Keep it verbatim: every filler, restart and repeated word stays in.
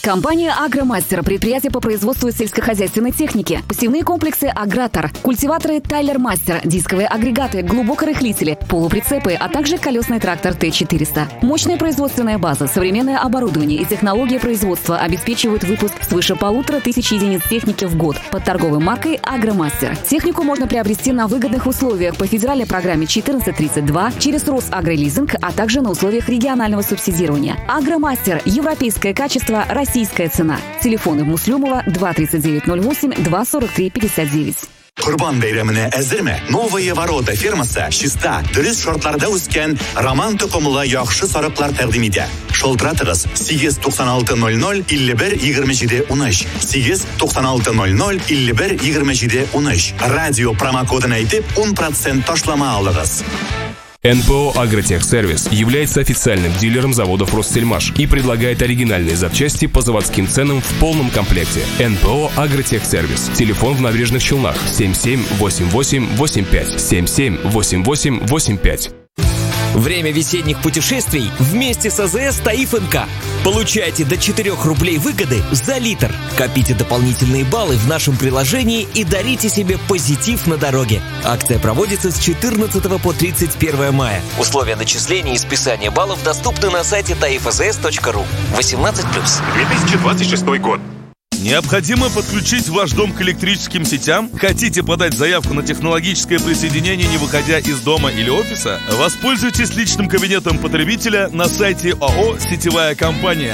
Компания «Агромастер» – предприятие по производству сельскохозяйственной техники. Посевные комплексы «Агратор», культиваторы «Тайлер Мастер», дисковые агрегаты, глубокорыхлители, полуприцепы, а также колесный трактор Т четыреста. Мощная производственная база, современное оборудование и технология производства обеспечивают выпуск свыше полутора тысяч единиц техники в год под торговой маркой «Агромастер». Технику можно приобрести на выгодных условиях по федеральной программе четырнадцать тридцать два, через Росагролизинг, а также на условиях регионального субсидирования. «Агромастер» – европейское качество, российская цена. Телефоны Муслюмова два тридцать девять ноль восемь, два сорок три пятьдесят девять. Kurban bayramına әзерме? Новые ворота фирмасы Чиста, дөрес шартларда үскен Роман тукымлы яхшы сарыклар тәкъдим итә. Шалтыратыгыз сигез туксан алты ноль ноль илле бер егерме җиде ун өч, сигез туксан алты ноль ноль илле бер егерме җиде ун өч. Радио промокодын әйтеп он процент ташлама алыгыз. эн пэ о «Агротехсервис» является официальным дилером заводов «Россельмаш» и предлагает оригинальные запчасти по заводским ценам в полном комплекте. эн пэ о «Агротехсервис». Телефон в Набережных Челнах семь семь восемь восемь восемь пять, семь семь восемь восемь восемь пять. Время весенних путешествий вместе с а зэ эс Таиф эн ка. Получайте до четырёх рублей выгоды за литр. Копите дополнительные баллы в нашем приложении и дарите себе позитив на дороге. Акция проводится с четырнадцатого по тридцать первое мая. Условия начисления и списания баллов доступны на сайте таиф а зэ эс точка ру. восемнадцать плюс. две тысячи двадцать шестой год. Необходимо подключить ваш дом к электрическим сетям? Хотите подать заявку на технологическое присоединение, не выходя из дома или офиса? Воспользуйтесь личным кабинетом потребителя на сайте ООО «Сетевая компания».